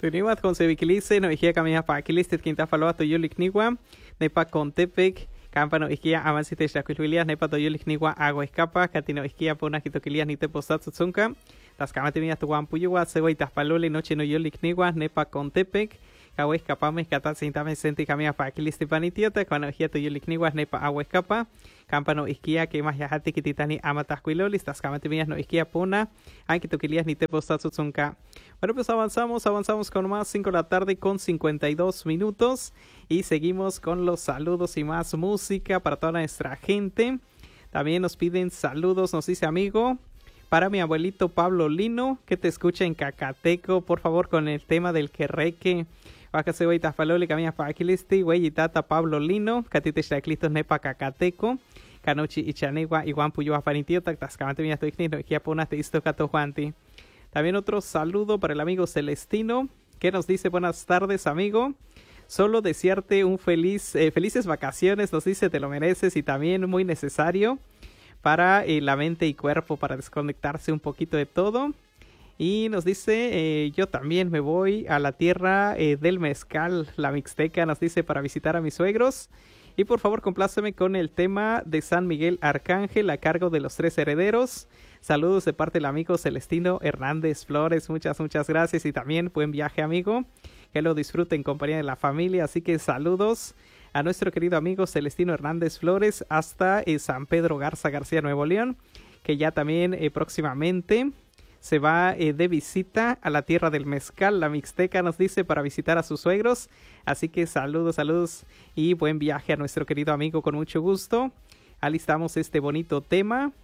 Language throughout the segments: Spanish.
Tuniwat con Sevikilice, no hijia camina pa Akilistit quinta faloa to yulik niwa, nepa con Tepec, campano hijia avancite shakuilias, nepa to yulik niwa agua escapa, catino hijia pona kitokilias ni teposat tsunka, las camatimias tu guampuyua, seguitas palole, noche no yulik niwa, nepa con Tepec, agua escapame, catat sintame senti camina pa Akilistit panitiota, cuando hijia to yulik niwa, nepa agua escapa, campano isquia que más yahati kititani amatasquilolis, tas camatimias no isquia pona, ankitokilias ni teposat tsunka. Bueno, pues avanzamos con más 5 de la tarde con 52 minutos y seguimos con los saludos y más música para toda nuestra gente. También nos piden saludos, nos dice amigo, para mi abuelito Pablo Lino, que te escucha en Cacateco, por favor con el tema del querreque. Wacase wey tafalole camina pa Aquilisti, wey tata Pablo Lino, catite shtaclistos nepa Cacateco, canochi y chanegua iguan puyo afanitio, tascamante minas toicnino, y aponas te isto cato juanti. También otro saludo para el amigo Celestino, que nos dice buenas tardes, amigo. Solo desearte un felices vacaciones, nos dice, te lo mereces y también muy necesario para la mente y cuerpo, para desconectarse un poquito de todo. Y nos dice, yo también me voy a la tierra del mezcal, la Mixteca, nos dice, para visitar a mis suegros. Y por favor, compláceme con el tema de San Miguel Arcángel a cargo de los 3 herederos. Saludos de parte del amigo Celestino Hernández Flores. Muchas gracias y también buen viaje, amigo. Que lo disfrute en compañía de la familia. Así que saludos a nuestro querido amigo Celestino Hernández Flores hasta San Pedro Garza, Nuevo León. Que ya también próximamente se va de visita a la tierra del mezcal, la Mixteca, nos dice, para visitar a sus suegros. Así que saludos y buen viaje a nuestro querido amigo con mucho gusto. Alistamos este bonito tema.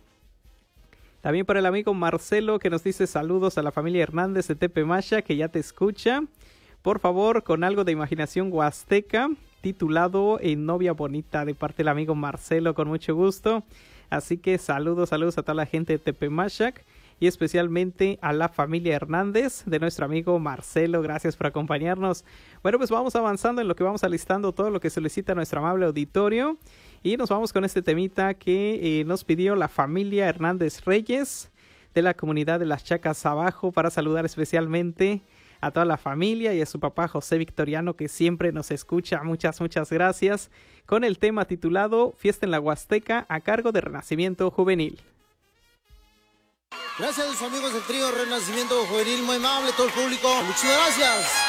También para el amigo Marcelo, que nos dice saludos a la familia Hernández de Tepemasha, que ya te escucha. Por favor, con algo de imaginación huasteca, titulado Novia Bonita, de parte del amigo Marcelo, con mucho gusto. Así que saludos a toda la gente de Tepemashac. Y especialmente a la familia Hernández de nuestro amigo Marcelo. Gracias por acompañarnos. Bueno, pues vamos avanzando en lo que vamos alistando todo lo que solicita nuestro amable auditorio. Y nos vamos con este temita que nos pidió la familia Hernández Reyes de la comunidad de Las Chacas Abajo, para saludar especialmente a toda la familia y a su papá José Victoriano, que siempre nos escucha. Muchas gracias. Con el tema titulado Fiesta en la Huasteca a cargo de Renacimiento Juvenil. Gracias a los amigos del trío Renacimiento Juvenil, muy amable todo el público. Muchas gracias.